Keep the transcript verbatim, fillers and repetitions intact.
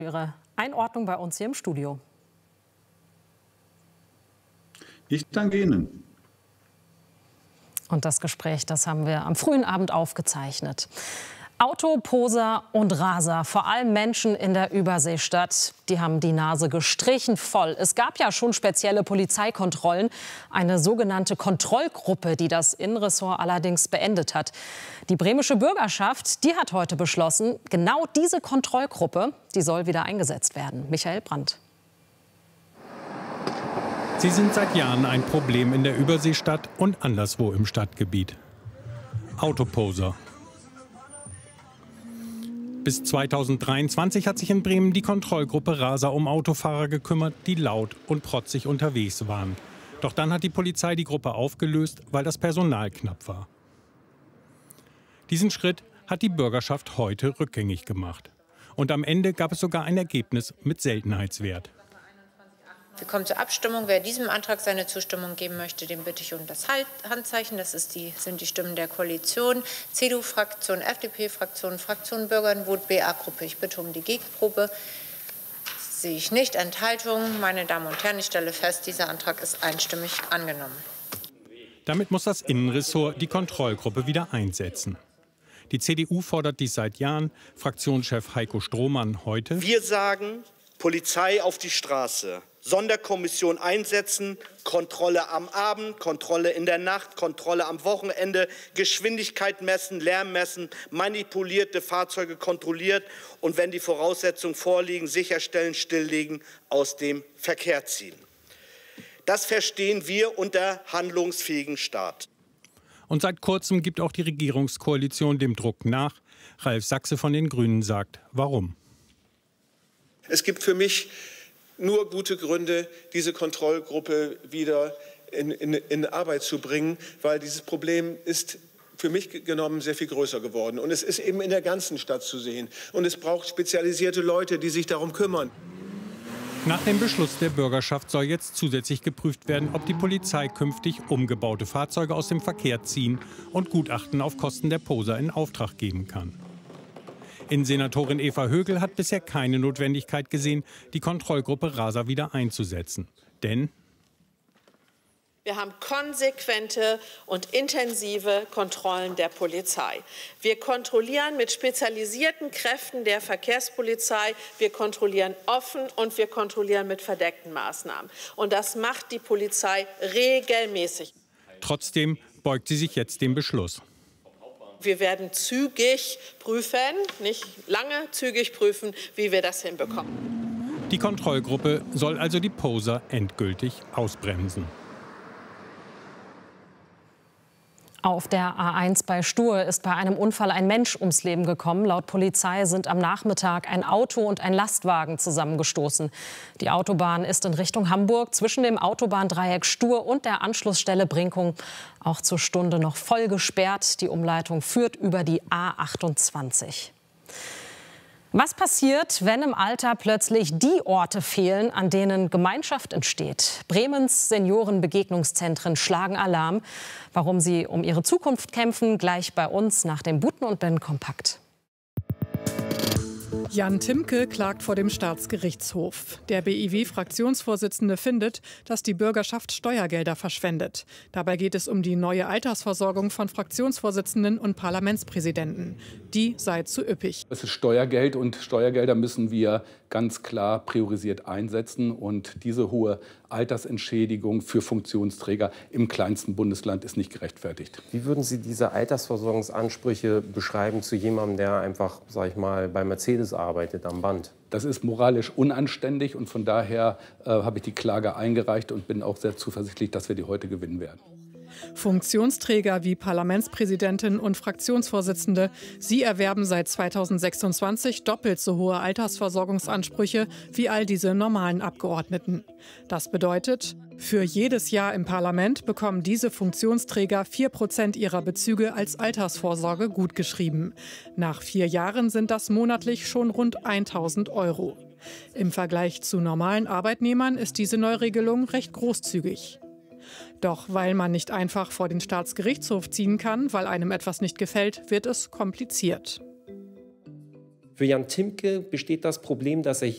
Ihre Einordnung bei uns hier im Studio. Ich danke Ihnen. Und das Gespräch, das haben wir am frühen Abend aufgezeichnet. Autoposer und Raser, vor allem Menschen in der Überseestadt, die haben die Nase gestrichen voll. Es gab ja schon spezielle Polizeikontrollen, eine sogenannte Kontrollgruppe, die das Innenressort allerdings beendet hat. Die bremische Bürgerschaft, die hat heute beschlossen, genau diese Kontrollgruppe, die soll wieder eingesetzt werden. Michael Brandt. Sie sind seit Jahren ein Problem in der Überseestadt und anderswo im Stadtgebiet. Autoposer. Bis zweitausenddreiundzwanzig hat sich in Bremen die Kontrollgruppe Raser um Autofahrer gekümmert, die laut und protzig unterwegs waren. Doch dann hat die Polizei die Gruppe aufgelöst, weil das Personal knapp war. Diesen Schritt hat die Bürgerschaft heute rückgängig gemacht. Und am Ende gab es sogar ein Ergebnis mit Seltenheitswert. Wir kommen zur Abstimmung. Wer diesem Antrag seine Zustimmung geben möchte, den bitte ich um das Handzeichen. Das ist die, sind die Stimmen der Koalition, C D U-Fraktion, F D P-Fraktion, Fraktion Bürgernwut, B A-Gruppe. Ich bitte um die Gegenprobe. Das sehe ich nicht. Enthaltungen. Meine Damen und Herren, ich stelle fest, dieser Antrag ist einstimmig angenommen. Damit muss das Innenressort die Kontrollgruppe wieder einsetzen. Die C D U fordert dies seit Jahren. Fraktionschef Heiko Strohmann heute: Wir sagen, Polizei auf die Straße. Sonderkommission einsetzen, Kontrolle am Abend, Kontrolle in der Nacht, Kontrolle am Wochenende, Geschwindigkeit messen, Lärm messen, manipulierte Fahrzeuge kontrolliert und wenn die Voraussetzungen vorliegen, sicherstellen, stilllegen, aus dem Verkehr ziehen. Das verstehen wir unter handlungsfähigen Staat. Und seit kurzem gibt auch die Regierungskoalition dem Druck nach. Ralf Sachse von den Grünen sagt, warum? Es gibt für mich nur gute Gründe, diese Kontrollgruppe wieder in, in, in Arbeit zu bringen, weil dieses Problem ist für mich genommen sehr viel größer geworden. Und es ist eben in der ganzen Stadt zu sehen. Und es braucht spezialisierte Leute, die sich darum kümmern. Nach dem Beschluss der Bürgerschaft soll jetzt zusätzlich geprüft werden, ob die Polizei künftig umgebaute Fahrzeuge aus dem Verkehr ziehen und Gutachten auf Kosten der Poser in Auftrag geben kann. Innensenatorin Eva Högel hat bisher keine Notwendigkeit gesehen, die Kontrollgruppe Raser wieder einzusetzen. Denn wir haben konsequente und intensive Kontrollen der Polizei. Wir kontrollieren mit spezialisierten Kräften der Verkehrspolizei. Wir kontrollieren offen und wir kontrollieren mit verdeckten Maßnahmen. Und das macht die Polizei regelmäßig. Trotzdem beugt sie sich jetzt dem Beschluss. Wir werden zügig prüfen, nicht lange zügig prüfen, wie wir das hinbekommen. Die Kontrollgruppe soll also die Poser endgültig ausbremsen. Auf der A eins bei Stur ist bei einem Unfall ein Mensch ums Leben gekommen. Laut Polizei sind am Nachmittag ein Auto und ein Lastwagen zusammengestoßen. Die Autobahn ist in Richtung Hamburg zwischen dem Autobahndreieck Stur und der Anschlussstelle Brinkum auch zur Stunde noch voll gesperrt. Die Umleitung führt über die A achtundzwanzig. Was passiert, wenn im Alter plötzlich die Orte fehlen, an denen Gemeinschaft entsteht? Bremens Seniorenbegegnungszentren schlagen Alarm. Warum sie um ihre Zukunft kämpfen, gleich bei uns nach dem Buten und Ben Kompakt. Jan Timke klagt vor dem Staatsgerichtshof. Der B I W-Fraktionsvorsitzende findet, dass die Bürgerschaft Steuergelder verschwendet. Dabei geht es um die neue Altersversorgung von Fraktionsvorsitzenden und Parlamentspräsidenten. Die sei zu üppig. Es ist Steuergeld und Steuergelder müssen wir ganz klar priorisiert einsetzen. Und diese hohe Altersentschädigung für Funktionsträger im kleinsten Bundesland ist nicht gerechtfertigt. Wie würden Sie diese Altersversorgungsansprüche beschreiben zu jemandem, der einfach, sag ich mal, bei Mercedes arbeitet am Band? Das ist moralisch unanständig und von daher äh, habe ich die Klage eingereicht und bin auch sehr zuversichtlich, dass wir die heute gewinnen werden. Funktionsträger wie Parlamentspräsidentin und Fraktionsvorsitzende, sie erwerben seit zweitausendsechsundzwanzig doppelt so hohe Altersversorgungsansprüche wie all diese normalen Abgeordneten. Das bedeutet, für jedes Jahr im Parlament bekommen diese Funktionsträger vier Prozent ihrer Bezüge als Altersvorsorge gutgeschrieben. Nach vier Jahren sind das monatlich schon rund tausend Euro. Im Vergleich zu normalen Arbeitnehmern ist diese Neuregelung recht großzügig. Doch weil man nicht einfach vor den Staatsgerichtshof ziehen kann, weil einem etwas nicht gefällt, wird es kompliziert. Für Jan Timke besteht das Problem, dass er